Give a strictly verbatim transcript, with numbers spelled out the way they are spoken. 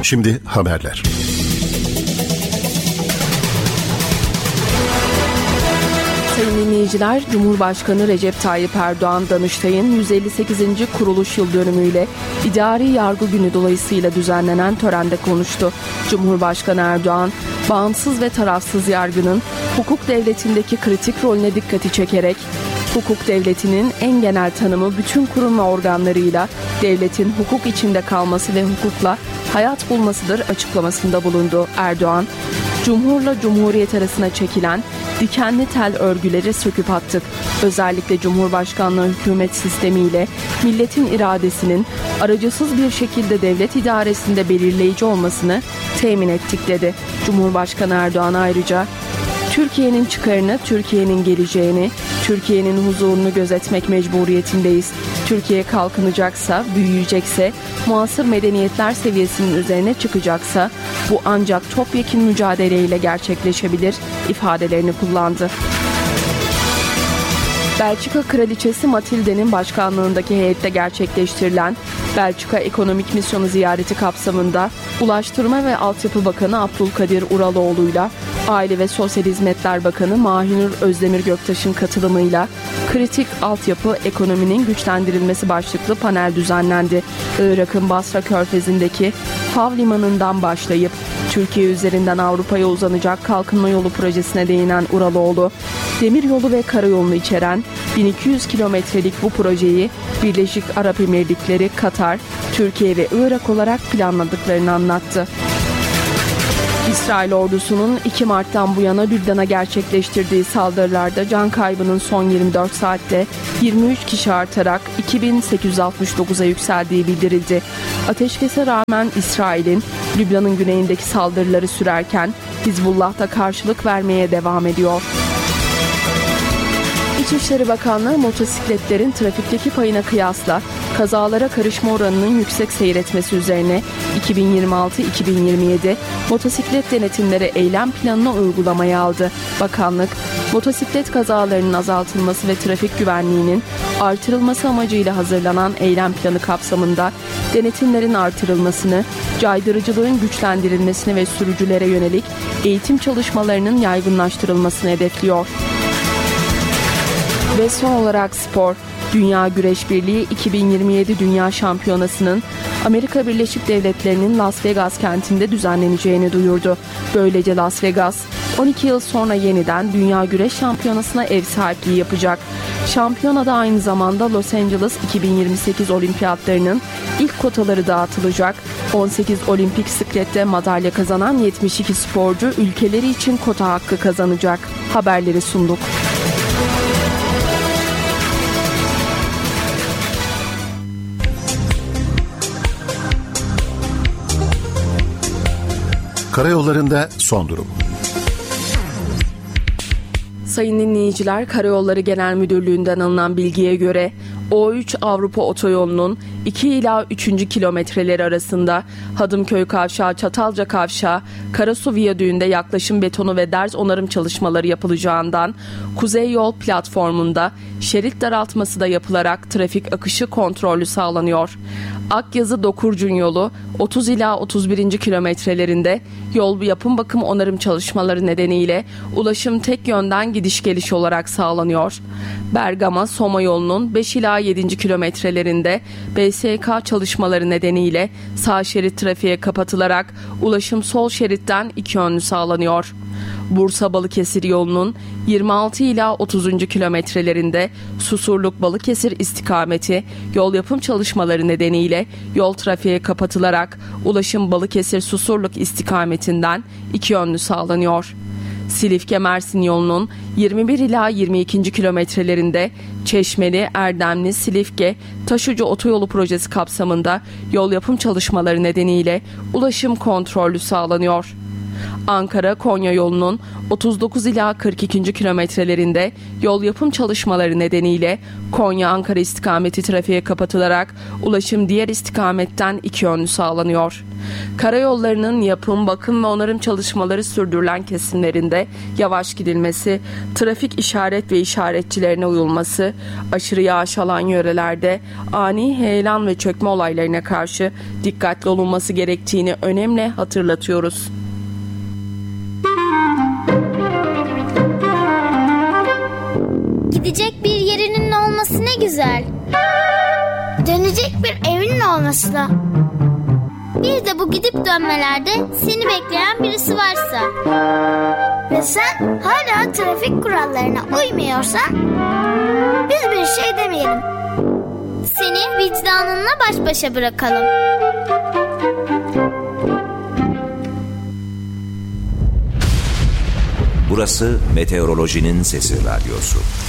Şimdi haberler. Sayın dinleyiciler, Cumhurbaşkanı Recep Tayyip Erdoğan, Danıştay'ın yüz elli sekizinci kuruluş yıl dönümüyle İdari Yargı Günü dolayısıyla düzenlenen törende konuştu. Cumhurbaşkanı Erdoğan, bağımsız ve tarafsız yargının hukuk devletindeki kritik rolüne dikkati çekerek, hukuk devletinin en genel tanımı bütün kurum ve organlarıyla devletin hukuk içinde kalması ve hukukla hayat bulmasıdır açıklamasında bulundu. Erdoğan, Cumhurla Cumhuriyet arasına çekilen dikenli tel örgüleri söküp attık. Özellikle Cumhurbaşkanlığı hükümet sistemiyle milletin iradesinin aracısız bir şekilde devlet idaresinde belirleyici olmasını temin ettik dedi. Cumhurbaşkanı Erdoğan ayrıca Türkiye'nin çıkarını, Türkiye'nin geleceğini, Türkiye'nin huzurunu gözetmek mecburiyetindeyiz. Türkiye kalkınacaksa, büyüyecekse, muasır medeniyetler seviyesinin üzerine çıkacaksa bu ancak topyekün mücadeleyle gerçekleşebilir ifadelerini kullandı. Belçika Kraliçesi Matilde'nin başkanlığındaki heyette gerçekleştirilen Belçika Ekonomik Misyonu ziyareti kapsamında Ulaştırma ve Altyapı Bakanı Abdülkadir Uraloğlu'yla Aile ve Sosyal Hizmetler Bakanı Mahinur Özdemir Göktaş'ın katılımıyla kritik altyapı ekonominin güçlendirilmesi başlıklı panel düzenlendi. Irak'ın Basra Körfezi'ndeki havlimanından başlayıp Türkiye üzerinden Avrupa'ya uzanacak kalkınma yolu projesine değinen Uraloğlu, demiryolu ve karayolunu içeren bin iki yüz kilometrelik bu projeyi Birleşik Arap Emirlikleri, Katar, Türkiye ve Irak olarak planladıklarını anlattı. İsrail ordusunun iki Mart'tan bu yana Lübnan'a gerçekleştirdiği saldırılarda can kaybının son yirmi dört saatte yirmi üç kişi artarak iki bin sekiz yüz altmış dokuza yükseldiği bildirildi. Ateşkese rağmen İsrail'in Lübnan'ın güneyindeki saldırıları sürerken Hizbullah da karşılık vermeye devam ediyor. İçişleri Bakanlığı motosikletlerin trafikteki payına kıyasla kazalara karışma oranının yüksek seyretmesi üzerine iki bin yirmi altı iki bin yirmi yedi motosiklet denetimleri eylem planını uygulamaya aldı. Bakanlık, motosiklet kazalarının azaltılması ve trafik güvenliğinin artırılması amacıyla hazırlanan eylem planı kapsamında denetimlerin artırılmasını, caydırıcılığın güçlendirilmesini ve sürücülere yönelik eğitim çalışmalarının yaygınlaştırılmasını hedefliyor. Ve son olarak spor. Dünya Güreş Birliği iki bin yirmi yedi Dünya Şampiyonası'nın Amerika Birleşik Devletleri'nin Las Vegas kentinde düzenleneceğini duyurdu. Böylece Las Vegas on iki yıl sonra yeniden Dünya Güreş Şampiyonası'na ev sahipliği yapacak. Şampiyonada aynı zamanda Los Angeles iki bin yirmi sekiz Olimpiyatlarının ilk kotaları dağıtılacak. on sekiz olimpik siklette madalya kazanan yetmiş iki sporcu ülkeleri için kota hakkı kazanacak. Haberleri sunduk. Karayollarında son durum. Sayın dinleyiciler, Karayolları Genel Müdürlüğü'nden alınan bilgiye göre O üç Avrupa Otoyolu'nun iki ila üçüncü kilometreleri arasında Hadımköy Kavşağı Çatalca Kavşağı Karasu Viyadüğü'nde yaklaşım betonu ve derz onarım çalışmaları yapılacağından Kuzey Yol platformunda şerit daraltması da yapılarak trafik akışı kontrollü sağlanıyor. Akyazı Dokurcun yolu otuz ila otuz birinci kilometrelerinde yol yapım bakım onarım çalışmaları nedeniyle ulaşım tek yönden gidiş geliş olarak sağlanıyor. Bergama Soma yolunun beş ila yedinci kilometrelerinde B S K çalışmaları nedeniyle sağ şerit trafiğe kapatılarak ulaşım sol şeritten iki yönlü sağlanıyor. Bursa Balıkesir yolunun yirmi altı ila otuzuncu kilometrelerinde Susurluk Balıkesir istikameti yol yapım çalışmaları nedeniyle yol trafiğe kapatılarak ulaşım Balıkesir Susurluk istikametinden iki yönlü sağlanıyor. Silifke Mersin yolunun yirmi bir ila yirmi ikinci kilometrelerinde Çeşmeli, Erdemli, Silifke, Taşucu Otoyolu projesi kapsamında yol yapım çalışmaları nedeniyle ulaşım kontrollü sağlanıyor. Ankara-Konya yolunun otuz dokuz ila kırk iki. kilometrelerinde yol yapım çalışmaları nedeniyle Konya-Ankara istikameti trafiğe kapatılarak ulaşım diğer istikametten iki yönlü sağlanıyor. Karayollarının yapım, bakım ve onarım çalışmaları sürdürülen kesimlerinde yavaş gidilmesi, trafik işaret ve işaretçilerine uyulması, aşırı yağış alan yörelerde ani heyelan ve çökme olaylarına karşı dikkatli olunması gerektiğini önemli hatırlatıyoruz. Gidecek bir yerinin olması ne güzel. Dönecek bir evinin olması da. Bir de bu gidip dönmelerde seni bekleyen birisi varsa ve sen hala trafik kurallarına uymuyorsan biz bir şey demeyelim. Seni vicdanınla baş başa bırakalım. Burası Meteorolojinin Sesi Radyosu.